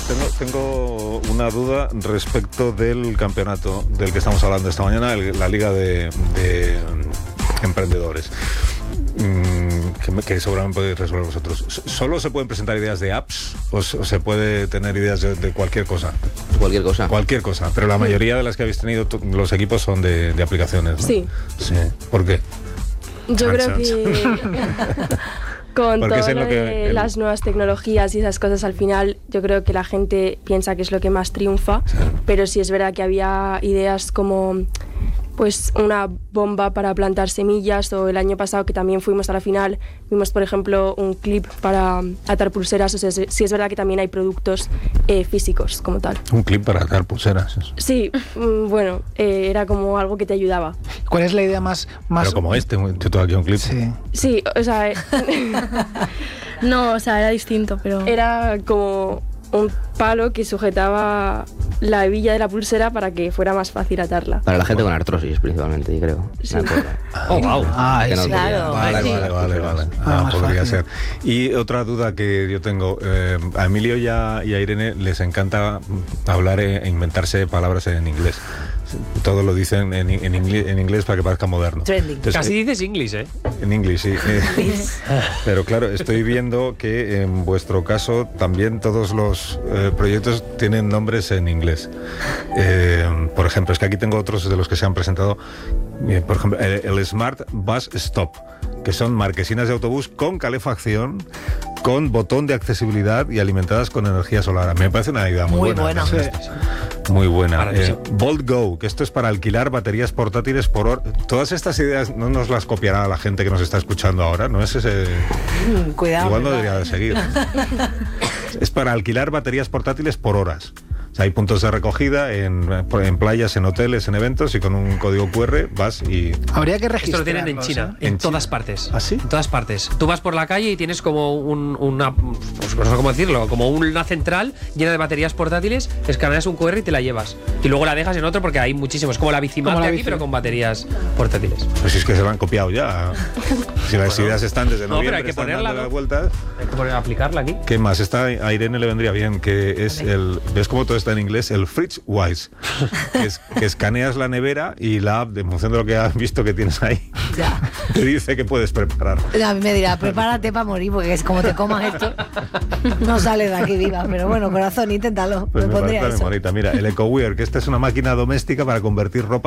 tengo una duda respecto del campeonato del que estamos hablando esta mañana, la Liga de Emprendedores. Que seguramente podéis resolver vosotros. ¿Solo se pueden presentar ideas de apps o se puede tener ideas de cualquier cosa? Cualquier cosa. Cualquier cosa, pero la mayoría de las que habéis tenido los equipos son de aplicaciones, ¿no? Sí. ¿Por qué? Yo creo que con Porque todo es lo de las nuevas tecnologías y esas cosas, al final yo creo que la gente piensa que es lo que más triunfa, Sí. pero sí es verdad que había ideas como pues una bomba para plantar semillas, o el año pasado que también fuimos a la final, vimos por ejemplo un clip para atar pulseras. O sea, sí es verdad que también hay productos físicos como tal. Un clip para atar pulseras. Sí, bueno, era como algo que te ayudaba. ¿Cuál es la idea más... Pero como yo tengo aquí un clip. Sí. Sí, o sea, No, o sea, era distinto, pero... era como un palo que sujetaba la hebilla de la pulsera para que fuera más fácil atarla. Para la gente con artrosis, principalmente, yo creo. Sí. Me acuerdo. Oh, wow. Ah, Que no sí. quería. Vale. Más Podría fácil. ser. Y otra duda que yo tengo, a Emilio y a Irene les encanta hablar e inventarse palabras en inglés. Todo lo dicen en inglés para que parezca moderno. Trending. Entonces, Casi dices English, ¿eh? en inglés, sí. Pero claro, estoy viendo que en vuestro caso también todos los proyectos tienen nombres en inglés. Por ejemplo, es que aquí tengo otros de los que se han presentado. Por ejemplo, el Smart Bus Stop, que son marquesinas de autobús con calefacción, con botón de accesibilidad y alimentadas con energía solar. Me parece una idea muy buena. Sí. Muy buena. Maravilloso. Bolt Go, que esto es para alquilar baterías portátiles por hora. Todas estas ideas no nos las copiará la gente que nos está escuchando ahora, ¿no? Es ese... Cuidado. Igual no ¿verdad? debería de seguir. Es para alquilar baterías portátiles por horas. O sea, hay puntos de recogida en playas, en hoteles, en eventos, y con un código QR vas y... Habría que Esto registrarlo. lo tienen en China, en todas partes. ¿Ah, sí? En todas partes. Tú vas por la calle y tienes como una, pues no sé cómo decirlo, como una central llena de baterías portátiles, escaneas un QR y te la llevas. Y luego la dejas en otro porque hay muchísimos, como la bicimap Como la de aquí, bici. pero con baterías portátiles. Pues si es que se lo han copiado ya. Si las ideas están desde No, pero noviembre, hay que están ponerla, dando ¿no? vueltas. Hay que aplicarla aquí. ¿Qué más? A Irene le vendría bien, que es ¿ves cómo todo está en inglés? El FridgeWise, que escaneas la nevera y la app, en función de lo que has visto que tienes ahí, Ya. te dice que puedes preparar. A mí me dirá, prepárate para morir, porque es como te comas esto, no sales de aquí viva. Pero bueno, corazón, inténtalo. Pues me me pondría parece eso. bonita. Mira, el EcoWear, que esta es una máquina doméstica para convertir ropa